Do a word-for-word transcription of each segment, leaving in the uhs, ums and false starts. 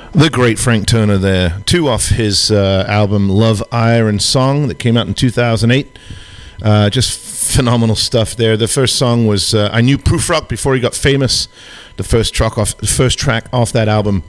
The great Frank Turner there. Two off his uh, album Love, Ire, and Song that came out in two thousand eight. Uh, just phenomenal stuff there. The first song was uh, I Knew Proof Rock before he got famous. The first track off, the first track off that album.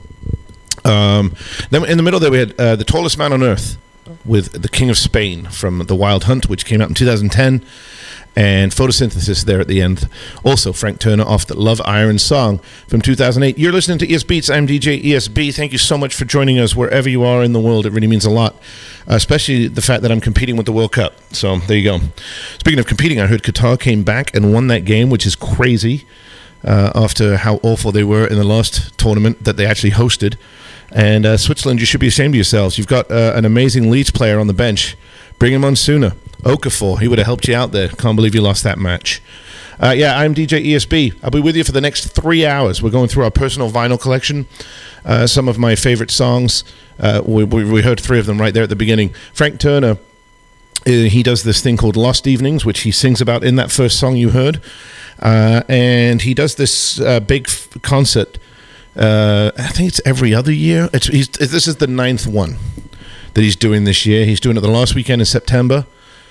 Um, then in the middle there we had uh, The Tallest Man on Earth with The King of Spain from The Wild Hunt, which came out in two thousand ten. And Photosynthesis there at the end. Also, Frank Turner off the Love, Iron Song from two thousand eight. You're listening to E S Beats. I'm D J E S B. Thank you so much for joining us wherever you are in the world. It really means a lot, uh, especially the fact that I'm competing with the World Cup. So there you go. Speaking of competing, I heard Qatar came back and won that game, which is crazy uh, after how awful they were in the last tournament that they actually hosted. And uh, Switzerland, you should be ashamed of yourselves. You've got uh, an amazing Leeds player on the bench. Bring him on sooner. Okafor, he would have helped you out there. Can't believe you lost that match. Uh, yeah, I'm D J E S B. I'll be with you for the next three hours. We're going through our personal vinyl collection. Uh, some of my favorite songs. Uh, we, we heard three of them right there at the beginning. Frank Turner, uh, he does this thing called Lost Evenings, which he sings about in that first song you heard. Uh, and he does this uh, big f- concert. Uh, I think it's every other year. It's, he's, this is the ninth one that he's doing this year. He's doing it the last weekend in September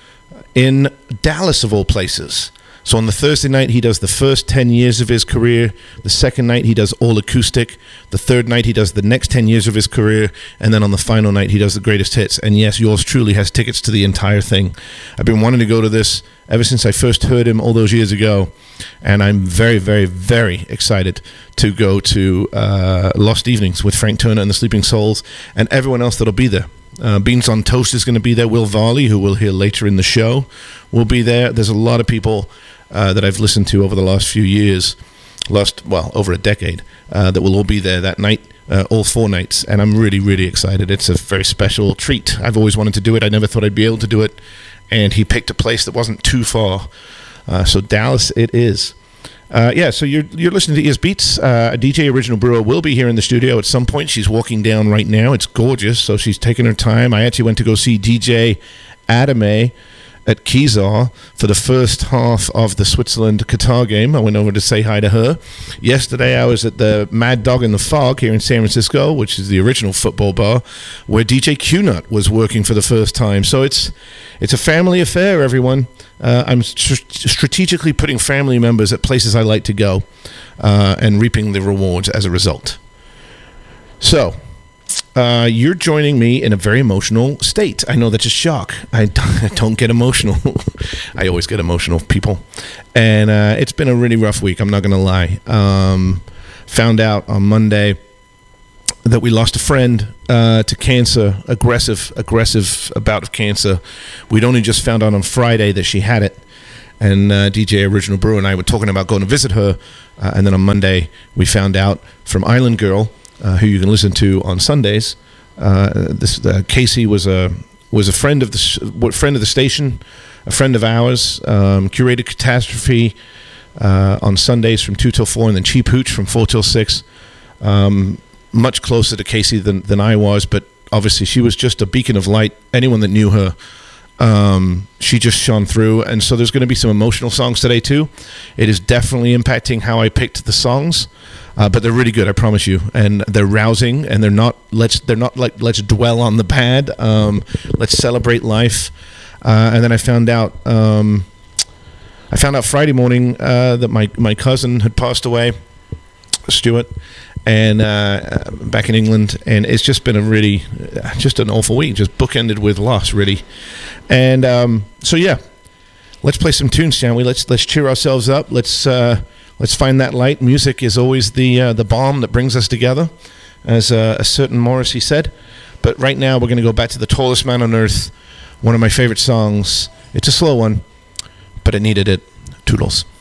in Dallas, of all places. So on the Thursday night, he does the first ten years of his career. The second night, he does all acoustic. The third night, he does the next ten years of his career. And then on the final night, he does the greatest hits. And yes, yours truly has tickets to the entire thing. I've been wanting to go to this ever since I first heard him all those years ago. And I'm very, very, very excited to go to uh, Lost Evenings with Frank Turner and the Sleeping Souls and everyone else that'll be there. Uh, Beans on Toast is going to be there. Will Varley, who we'll hear later in the show, will be there. There's a lot of people uh, that I've listened to over the last few years, last, well, over a decade, uh, that will all be there that night, uh, all four nights, and I'm really, really excited. It's a very special treat. I've always wanted to do it. I never thought I'd be able to do it, and he picked a place that wasn't too far. Uh, so Dallas it is. Uh, yeah, so you're you're listening to E S Beats. Uh, D J Original Brewer will be here in the studio at some point. She's walking down right now. It's gorgeous, so she's taking her time. I actually went to go see D J Adame at Kizar for the first half of the Switzerland-Qatar game. I went over to say hi to her. Yesterday, I was at the Mad Dog in the Fog here in San Francisco, which is the original football bar, where D J Q-Nut was working for the first time. So it's it's a family affair, everyone. Uh, I'm st- strategically putting family members at places I like to go uh, and reaping the rewards as a result. So, uh, you're joining me in a very emotional state. I know that's a shock. I don't get emotional. I always get emotional, people. And uh, it's been a really rough week, I'm not going to lie. Um, found out on Monday that we lost a friend uh, to cancer, aggressive, aggressive bout of cancer. We'd only just found out on Friday that she had it. And uh, D J Original Brewer and I were talking about going to visit her. Uh, and then on Monday, we found out from Island Girl, uh, who you can listen to on Sundays. Uh, this uh, Casey was a was a friend of the friend of the station, a friend of ours. Um, curated Catastrophe uh, on Sundays from two till four, and then Cheap Hooch from four till six. Um, much closer to Casey than, than I was, but obviously she was just a beacon of light. Anyone that knew her, um, she just shone through. And so there's going to be some emotional songs today too. It is definitely impacting how I picked the songs, uh, but they're really good, I promise you. And they're rousing, and they're not let's they're not like let's dwell on the bad. Um, let's celebrate life. Uh, and then I found out um, I found out Friday morning uh, that my my cousin had passed away, Stuart. And uh, back in England, and it's just been a really, just an awful week, just bookended with loss, really. And um, so, yeah, let's play some tunes, shall we? Let's let's cheer ourselves up. Let's uh, let's find that light. Music is always the uh, the balm that brings us together, as uh, a certain Morrissey said. But right now, we're going to go back to The Tallest Man on Earth, one of my favorite songs. It's a slow one, but it needed it. Toodles.